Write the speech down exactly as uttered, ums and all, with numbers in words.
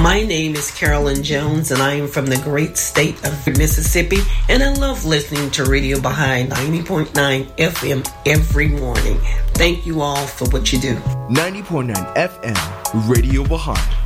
My name is Carolyn Jones, and I am from the great state of Mississippi, and I love listening to Radio Baha'i ninety point nine F M every morning. Thank you all for what you do. ninety point nine F M, Radio Baha'i.